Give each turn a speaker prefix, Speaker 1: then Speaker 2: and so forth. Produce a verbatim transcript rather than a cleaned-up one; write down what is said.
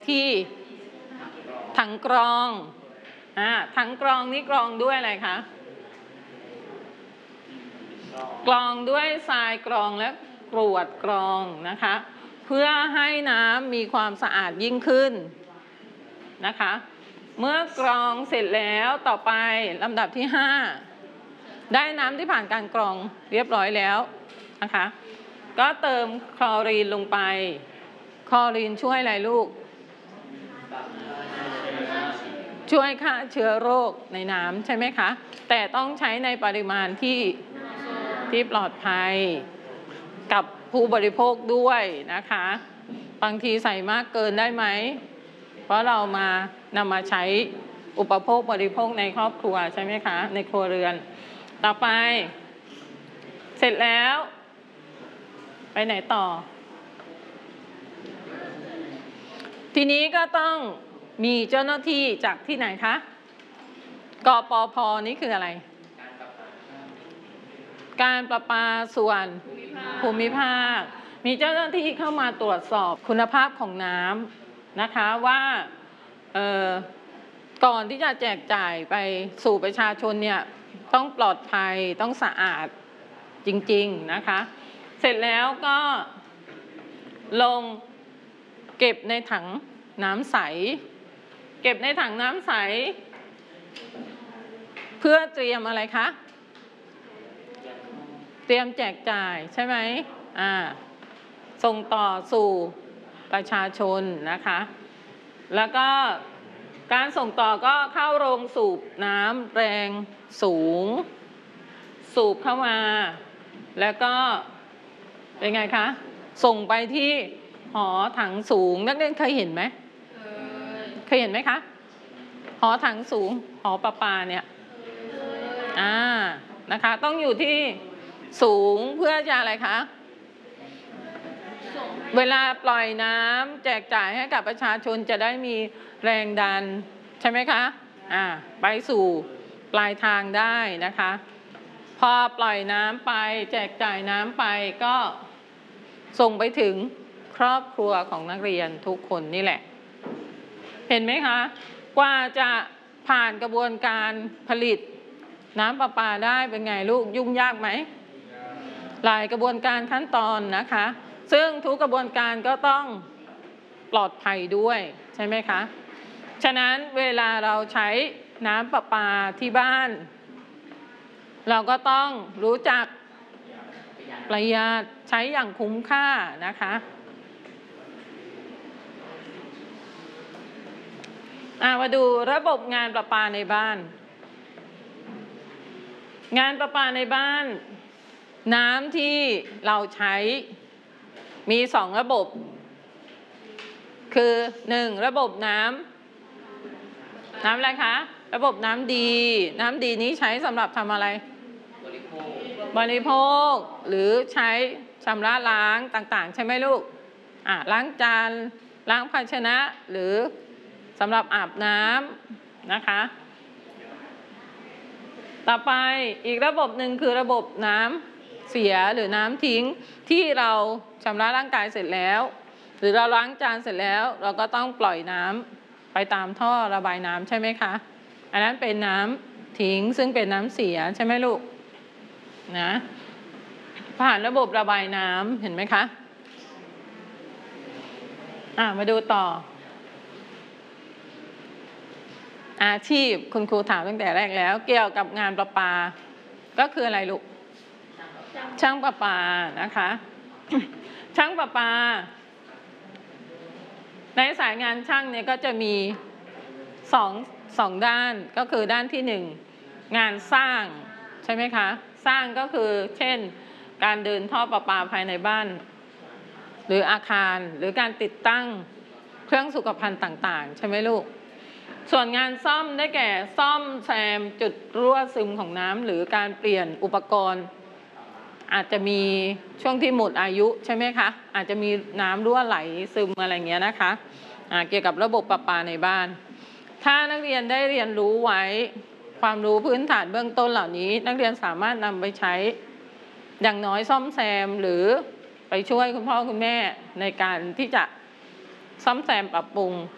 Speaker 1: ที่ถังกรองอ่าถังกรองนี่กรองด้วยอะไรคะกรองด้วยทรายกรองและกรวดกรองนะคะเพื่อให้น้ำมีความสะอาดยิ่งขึ้นนะคะเมื่อกรองเสร็จแล้วต่อไปลำดับที่ห้าได้น้ำที่ผ่านการกรองเรียบร้อยแล้วนะคะก็เติมคลอรีนลงไปคลอรีนช่วยอะไรลูกช่วยฆ่าเชื้อโรคในน้ำใช่ไหมคะแต่ต้องใช้ในปริมาณที่ที่ปลอดภัยกับผู้บริโภคด้วยนะคะบางทีใส่มากเกินได้ไหมเพราะเรามานำมาใช้อุปโภคบริโภคในครอบครัวใช่ไหมคะในครัวเรือนต่อไปเสร็จแล้วไปไหนต่อทีนี้ก็ต้องมีเจ้าหน้าที่จากที่ไหนคะกปภ.นี่คืออะไรการประปาส่วนภูมิภาคมีเจ้าหน้าที่เข้ามาตรวจสอบคุณภาพของน้ำนะคะว่าเอ่อก่อนที่จะแจกจ่ายไปสู่ประชาชนเนี่ยต้องปลอดภัยต้องสะอาดจริงๆนะคะเสร็จแล้วก็ลงเก็บในถังน้ำใสเก็บในถังน้ำใสเพื่อเตรียมอะไรคะเตรียมแจกจ่ายใช่ไหมอ่าส่งต่อสู่ประชาชนนะคะแล้วก็การส่งต่อก็เข้าโรงสูบน้ำแรงสูงสูบเข้ามาแล้วก็เป็นไงคะส่งไปที่หอถังสูงนักเรียนเคยเห็นไหมเคยเห็นไหมคะหอถังสูงหอประปาเนี่ยอ่านะคะต้องอยู่ที่สูงเพื่อจะอะไรคะเวลาปล่อยน้ำแจกจ่ายให้กับประชาชนจะได้มีแรงดันใช่ไหมคะอ่าไปสู่ปลายทางได้นะคะพอปล่อยน้ำไปแจกจ่ายน้ำไปก็ส่งไปถึงครอบครัวของนักเรียนทุกคนนี่แหละเห็นไหมคะกว่าจะผ่านกระบวนการผลิตน้ำประปาได้เป็นไงลูกยุ่งยากไหมหลายกระบวนการขั้นตอนนะคะซึ่งทุกกระบวนการก็ต้องปลอดภัยด้วยใช่ไหมคะฉะนั้นเวลาเราใช้น้ำประปาที่บ้านเราก็ต้องรู้จักประหยัดใช้อย่างคุ้มค่านะคะมาดูระบบงานประปาในบ้านงานประปาในบ้านน้ำที่เราใช้มีสองระบบคือหนึ่งระบบน้ำน้ำอะไรคะระบบน้ำดีน้ำดีนี้ใช้สำหรับทำอะไรบริโภคบริโภคหรือใช้ชำระล้างต่างๆใช่ไหมลูกอ่ะล้างจานล้างภาชนะหรือสำหรับอาบน้ำนะคะต่อไปอีกระบบหนึ่งคือระบบน้ำเสียหรือน้ำทิ้งที่เราชำระร่างกายเสร็จแล้วหรือเราล้างจานเสร็จแล้วเราก็ต้องปล่อยน้ำไปตามท่อระบายน้ำใช่ไหมคะอันนั้นเป็นน้ำทิ้งซึ่งเป็นน้ำเสียใช่ไหมลูกนะผ่านระบบระบายน้ำเห็นไหมคะอ่ะมาดูต่ออาชีพคุณครูถามตั้งแต่แรกแล้วเกี่ยวกับงานประปาก็คืออะไรลูกช่างประปานะคะช่างประปาในสายงานช่างเนี่ยก็จะมีสองสองด้านก็คือด้านที่หนึ่งงานสร้างใช่ไหมคะสร้างก็คือเช่นการเดินท่อประปาภายในบ้านหรืออาคารหรือการติดตั้งเครื่องสุขภัณฑ์ต่างๆใช่ไหมลูกส่วนงานซ่อมได้แก่ซ่อมแซมจุดรั่วซึมของน้ำหรือการเปลี่ยนอุปกรณ์อาจจะมีช่วงที่หมดอายุใช่ไหมคะอาจจะมีน้ำรั่วไหลซึมอะไรเงี้ยนะคะะเกี่ยวกับระบบประปาในบ้านถ้านักเรียนได้เรียนรู้ไว้ความรู้พื้นฐานเบื้องต้นเหล่านี้นักเรียนสามารถนำไปใช้อย่างน้อยซ่อมแซมหรือไปช่วยคุณพ่อคุณแม่ในการที่จะซ่อมแซมปรับปรุง